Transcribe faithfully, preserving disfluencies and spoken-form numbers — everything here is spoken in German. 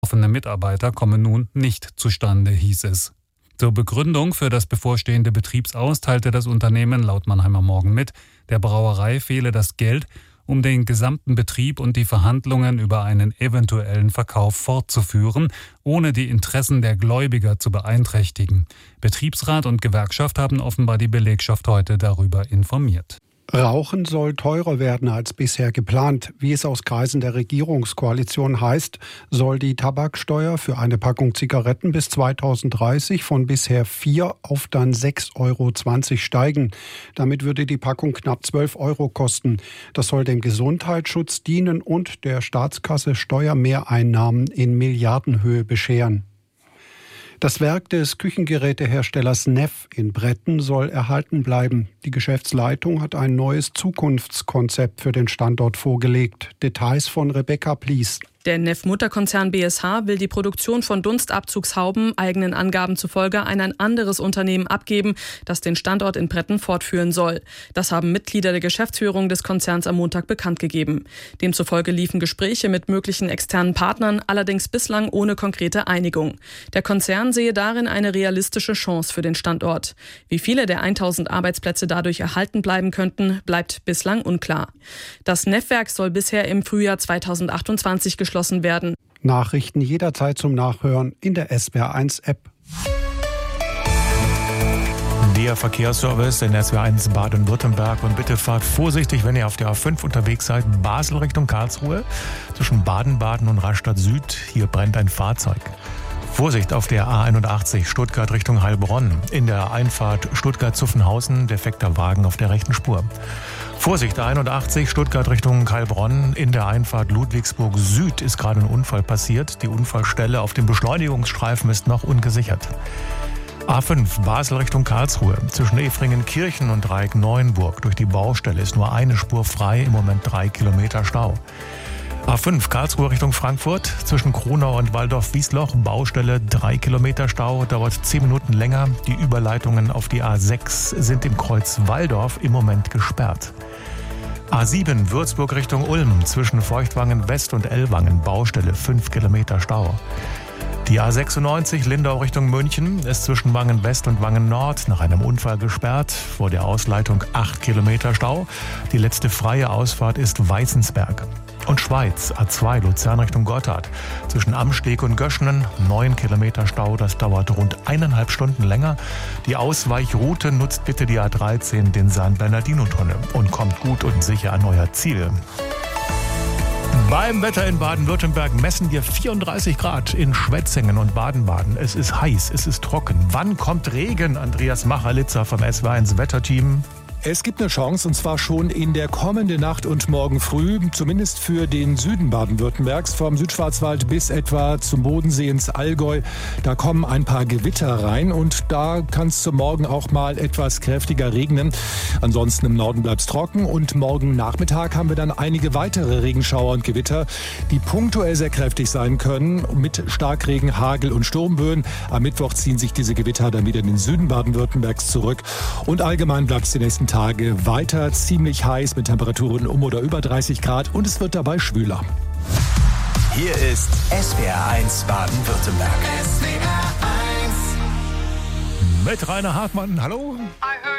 Offene Mitarbeiter kommen nun nicht zustande, hieß es. Zur Begründung für das bevorstehende Betriebsaus teilte das Unternehmen laut Mannheimer Morgen mit, der Brauerei fehle das Geld, um den gesamten Betrieb und die Verhandlungen über einen eventuellen Verkauf fortzuführen, ohne die Interessen der Gläubiger zu beeinträchtigen. Betriebsrat und Gewerkschaft haben offenbar die Belegschaft heute darüber informiert. Rauchen soll teurer werden als bisher geplant. Wie es aus Kreisen der Regierungskoalition heißt, soll die Tabaksteuer für eine Packung Zigaretten bis zweitausenddreißig von bisher vier auf dann sechs Euro zwanzig steigen. Damit würde die Packung knapp zwölf Euro kosten. Das soll dem Gesundheitsschutz dienen und der Staatskasse Steuermehreinnahmen in Milliardenhöhe bescheren. Das Werk des Küchengeräteherstellers Neff in Bretten soll erhalten bleiben. Die Geschäftsleitung hat ein neues Zukunftskonzept für den Standort vorgelegt. Details von Rebecca Plies. Der Neff-Mutterkonzern B S H will die Produktion von Dunstabzugshauben eigenen Angaben zufolge an ein anderes Unternehmen abgeben, das den Standort in Bretten fortführen soll. Das haben Mitglieder der Geschäftsführung des Konzerns am Montag bekannt gegeben. Demzufolge liefen Gespräche mit möglichen externen Partnern, allerdings bislang ohne konkrete Einigung. Der Konzern sehe darin eine realistische Chance für den Standort. Wie viele der tausend Arbeitsplätze dadurch erhalten bleiben könnten, bleibt bislang unklar. Das Neff-Werk soll bisher im Frühjahr zweitausendachtundzwanzig geschlossen werden. Nachrichten jederzeit zum Nachhören in der S W R eins App. Der Verkehrsservice in S W R eins Baden-Württemberg. Und bitte fahrt vorsichtig, wenn ihr auf der A fünf unterwegs seid. Basel Richtung Karlsruhe. Zwischen Baden-Baden und Rastatt Süd. Hier brennt ein Fahrzeug. Vorsicht auf der A einundachtzig Stuttgart Richtung Heilbronn. In der Einfahrt Stuttgart-Zuffenhausen defekter Wagen auf der rechten Spur. Vorsicht, A einundachtzig Stuttgart Richtung Heilbronn. In der Einfahrt Ludwigsburg Süd ist gerade ein Unfall passiert. Die Unfallstelle auf dem Beschleunigungsstreifen ist noch ungesichert. A fünf Basel Richtung Karlsruhe. Zwischen Efringen-Kirchen und Dreieck-Neuenburg. Durch die Baustelle ist nur eine Spur frei. Im Moment drei Kilometer Stau. A fünf Karlsruhe Richtung Frankfurt, zwischen Kronau und Waldorf-Wiesloch, Baustelle drei Kilometer Stau, dauert zehn Minuten länger. Die Überleitungen auf die A sechs sind im Kreuz Walldorf im Moment gesperrt. A sieben Würzburg Richtung Ulm, zwischen Feuchtwangen West und Ellwangen, Baustelle fünf Kilometer Stau. Die A sechsundneunzig Lindau Richtung München ist zwischen Wangen West und Wangen Nord nach einem Unfall gesperrt. Vor der Ausleitung acht Kilometer Stau. Die letzte freie Ausfahrt ist Weißensberg. Und Schweiz, A zwei Luzern Richtung Gotthard. Zwischen Amsteg und Göschenen neun Kilometer Stau. Das dauert rund eineinhalb Stunden länger. Die Ausweichroute nutzt bitte die A dreizehn, den San Bernardino-Tunnel, und kommt gut und sicher an euer Ziel. Beim Wetter in Baden-Württemberg messen wir vierunddreißig Grad in Schwetzingen und Baden-Baden. Es ist heiß, es ist trocken. Wann kommt Regen? Andreas Machalitzer vom S W R eins Wetterteam. Es gibt eine Chance, und zwar schon in der kommenden Nacht und morgen früh, zumindest für den Süden Baden-Württembergs, vom Südschwarzwald bis etwa zum Bodensee ins Allgäu. Da kommen ein paar Gewitter rein und da kann es zum Morgen auch mal etwas kräftiger regnen. Ansonsten im Norden bleibt es trocken und morgen Nachmittag haben wir dann einige weitere Regenschauer und Gewitter, die punktuell sehr kräftig sein können, mit Starkregen, Hagel und Sturmböen. Am Mittwoch ziehen sich diese Gewitter dann wieder in den Süden Baden-Württembergs zurück und allgemein bleibt es die nächsten Tage weiter ziemlich heiß mit Temperaturen um oder über dreißig Grad und es wird dabei schwüler. Hier ist S W R eins Baden-Württemberg. Mit Rainer Hartmann, hallo.